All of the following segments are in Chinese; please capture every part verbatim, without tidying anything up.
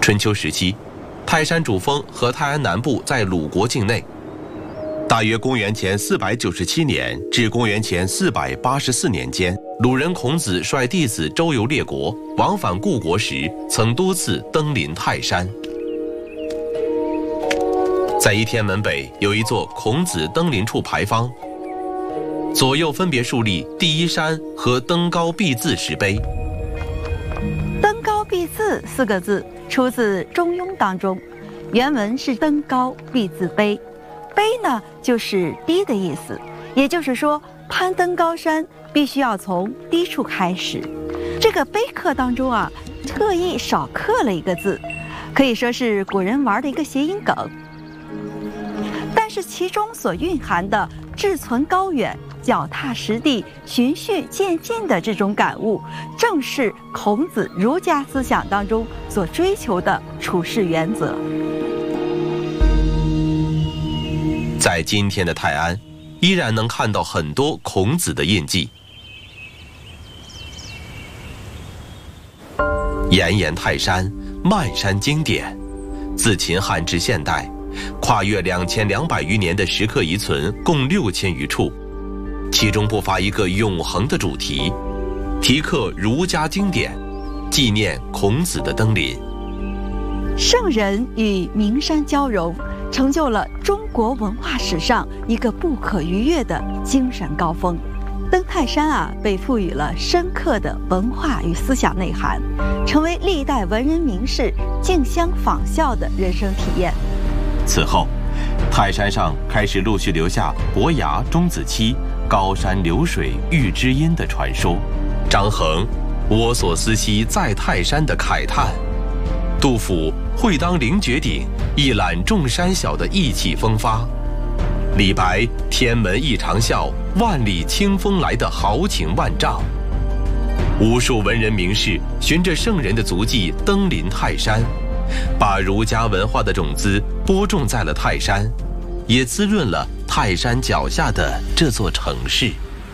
春秋时期，泰山主峰和泰安南部在鲁国境内。大约公元前四百九十七年至公元前四百八十四年间，鲁人孔子率弟子周游列国，往返故国时，曾多次登临泰山。在一天门北有一座孔子登临处牌坊，左右分别竖立第一山和登高必自石碑。 登高必自四个字出自《中庸》当中，原文是登高必自卑，卑呢就是低的意思，也就是说攀登高山必须要从低处开始。这个碑刻当中啊，特意少刻了一个字，可以说是古人玩的一个谐音梗。但是其中所蕴含的志存高远、脚踏实地、循序渐进的这种感悟，正是孔子儒家思想当中所追求的处世原则。 在今天的泰安，依然能看到很多孔子的印记。炎炎泰山，漫山经典，自秦汉至现代，跨越两千两百余年的石刻遗存共六千余处，其中不乏一个永恒的主题，题刻儒家经典，纪念孔子的登临。 圣人与名山交融，成就了中国文化史上一个不可逾越的精神高峰。登泰山啊，被赋予了深刻的文化与思想内涵，成为历代文人名士竞相仿效的人生体验。 此后，泰山上开始陆续留下伯牙、钟子期、高山流水遇知音的传说，张衡我所思兮在泰山的慨叹，杜甫会当凌绝顶，一览众山小的意气风发，李白天门一长啸，万里清风来的豪情万丈。无数文人名士循着圣人的足迹登临泰山，把儒家文化的种子播种在了泰山，也滋润了泰山脚下的这座城市。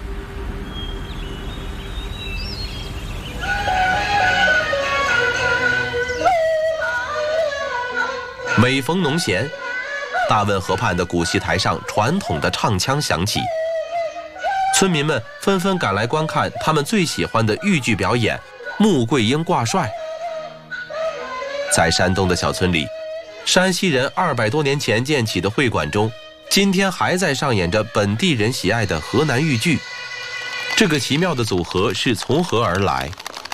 每逢农闲，大汶河畔的古戏台上传统的唱腔响起，村民们纷纷赶来观看他们最喜欢的豫剧表演——穆桂英挂帅。在山东的小村里，山西人二百多年前建起的会馆中，今天还在上演着本地人喜爱的河南豫剧。这个奇妙的组合是从何而来？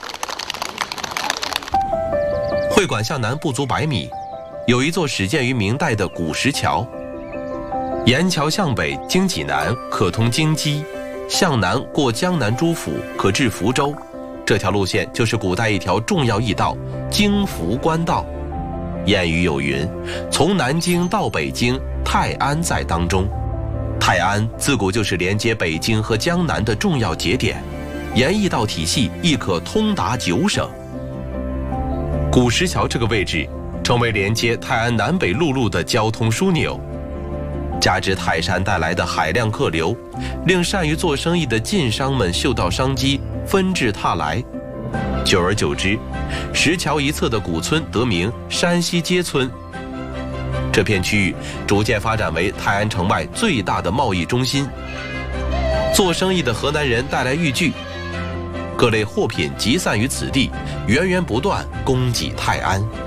会馆向南不足百米，有一座始建于明代的古石桥，沿桥向北经济南可通京畿，向南过江南诸府可至福州。这条路线就是古代一条重要驿道——京福官道。谚语有云：“从南京到北京，泰安在当中。”泰安自古就是连接北京和江南的重要节点，沿驿道体系亦可通达九省。古石桥这个位置成为连接泰安南北陆路的交通枢纽，加之泰山带来的海量客流，令善于做生意的晋商们嗅到商机，纷至沓来。久而久之，石桥一侧的古村得名山西街村。这片区域逐渐发展为泰安城外最大的贸易中心。做生意的河南人带来豫剧，各类货品集散于此地，源源不断供给泰安。